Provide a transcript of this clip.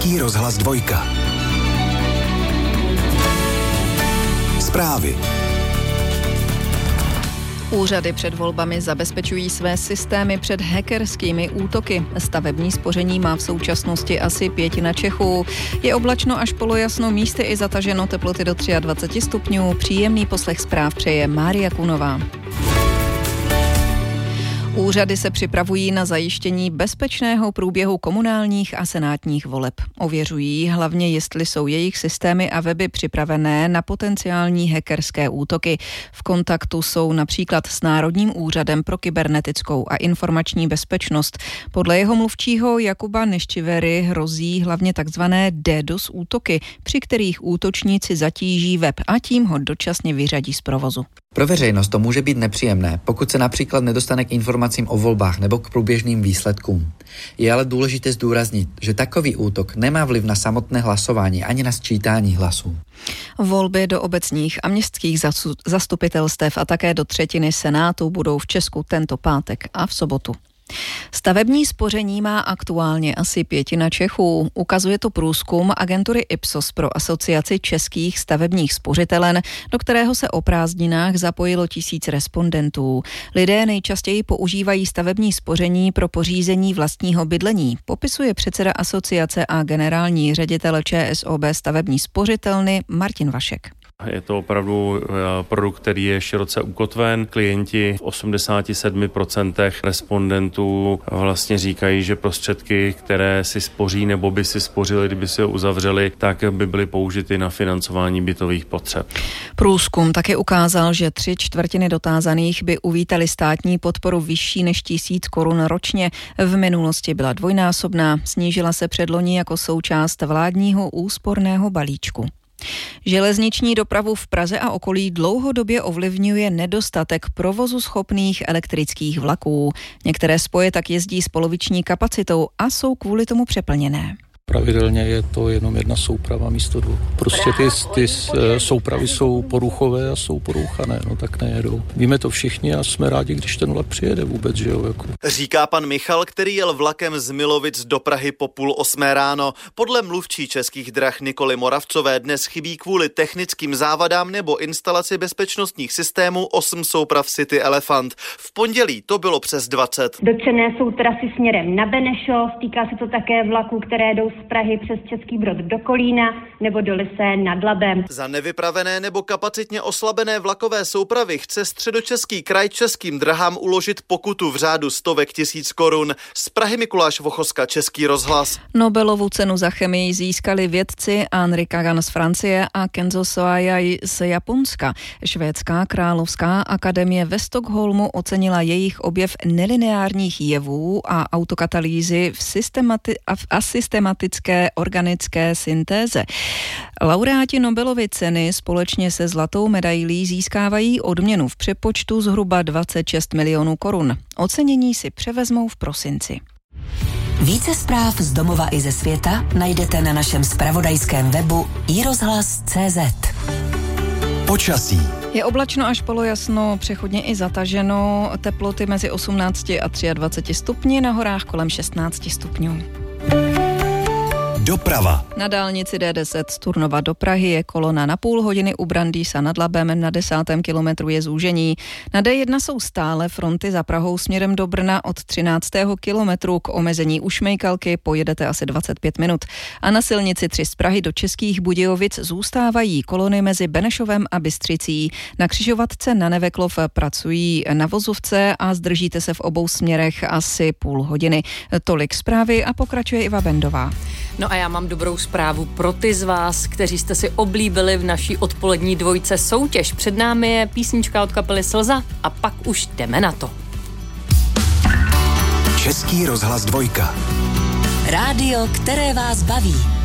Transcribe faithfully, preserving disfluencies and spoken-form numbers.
Český rozhlas dvojka. Zprávy. Úřady před volbami zabezpečují své systémy před hackerskými útoky. Stavební spoření má v současnosti asi pětina Čechů. Je oblačno až polojasno, místy i zataženo, teploty do dvacet tři stupňů. Příjemný poslech zpráv přeje Mária Kunová. Úřady se připravují na zajištění bezpečného průběhu komunálních a senátních voleb. Ověřují hlavně, jestli jsou jejich systémy a weby připravené na potenciální hackerské útoky. V kontaktu jsou například s Národním úřadem pro kybernetickou a informační bezpečnost. Podle jeho mluvčího Jakuba Neščivery hrozí hlavně takzvané DDoS útoky, při kterých útočníci zatíží web a tím ho dočasně vyřadí z provozu. Pro veřejnost to může být nepříjemné, pokud se například nedostane k informacím o volbách nebo k průběžným výsledkům. Je ale důležité zdůraznit, že takový útok nemá vliv na samotné hlasování ani na sčítání hlasů. Volby do obecních a městských zastupitelstev a také do třetiny senátu budou v Česku tento pátek a v sobotu. Stavební spoření má aktuálně asi pětina Čechů. Ukazuje to průzkum agentury Ipsos pro Asociaci českých stavebních spořitelen, do kterého se o prázdninách zapojilo tisíc respondentů. Lidé nejčastěji používají stavební spoření pro pořízení vlastního bydlení, popisuje předseda asociace a generální ředitel ČSOB stavební spořitelny Martin Vašek. Je to opravdu produkt, který je široce ukotven. Klienti v osmdesát sedm procent respondentů vlastně říkají, že prostředky, které si spoří nebo by si spořili, kdyby si ho uzavřeli, tak by byly použity na financování bytových potřeb. Průzkum také ukázal, že tři čtvrtiny dotázaných by uvítali státní podporu vyšší než tisíc korun ročně. V minulosti byla dvojnásobná, snížila se předloni jako součást vládního úsporného balíčku. Železniční dopravu v Praze a okolí dlouhodobě ovlivňuje nedostatek provozu schopných elektrických vlaků. Některé spoje tak jezdí s poloviční kapacitou a jsou kvůli tomu přeplněné. Pravidelně je to jenom jedna souprava místo dvou. Prostě ty, ty soupravy jsou poruchové a jsou porouchané, no tak nejedou. Víme to všichni a jsme rádi, když ten vlak přijede vůbec, že jo. Jako. Říká pan Michal, který jel vlakem z Milovic do Prahy po půl osmé ráno. Podle mluvčí Českých drah Nikoly Moravcové dnes chybí kvůli technickým závadám nebo instalaci bezpečnostních systémů osm souprav City Elephant. V pondělí to bylo přes dvacet. Dotčené jsou trasy směrem na Benešov, týká se to také vlaků, které jdou z Prahy přes Český Brod do Kolína nebo do Lysé nad Labem. Za nevypravené nebo kapacitně oslabené vlakové soupravy chce Středočeský kraj Českým drahám uložit pokutu v řádu stovek tisíc korun. Z Prahy Mikuláš Vochoska, Český rozhlas. Nobelovu cenu za chemii získali vědci Henri Kagan z Francie a Kenzo Soayai z Japonska. Švédská královská akademie ve Stockholmu ocenila jejich objev nelineárních jevů a autokatalýzy v systemati- a systematické organické syntéze. Laureáti Nobelovy ceny společně se zlatou medailí získávají odměnu v přepočtu zhruba dvacet šest milionů korun. Ocenění si převezmou v prosinci. Více zpráv z domova i ze světa najdete na našem zpravodajském webu i rozhlas tečka cé zet. Počasí. Je oblačno až polojasno, přechodně i zataženo, teploty mezi osmnáct a dvacet tři stupni, na horách kolem šestnáct stupňů. Doprava. Na dálnici D deset z Turnova do Prahy je kolona na půl hodiny u Brandýsa nad Labem, na desátém kilometru je zúžení. Na D jedna jsou stále fronty za Prahou směrem do Brna od třináctého kilometru, k omezení u Šmejkalky pojedete asi dvacet pět minut. A na silnici tři z Prahy do Českých Budějovic zůstávají kolony mezi Benešovem a Bystřicí. Na křižovatce na Neveklov pracují na vozovce a zdržíte se v obou směrech asi půl hodiny. Tolik zprávy a pokračuje Iva Bendová. No a já mám dobrou zprávu pro ty z vás, kteří jste si oblíbili v naší odpolední dvojce soutěž. Před námi je písnička od kapely Slza a pak už jdeme na to. Český rozhlas dvojka. Rádio, které vás baví.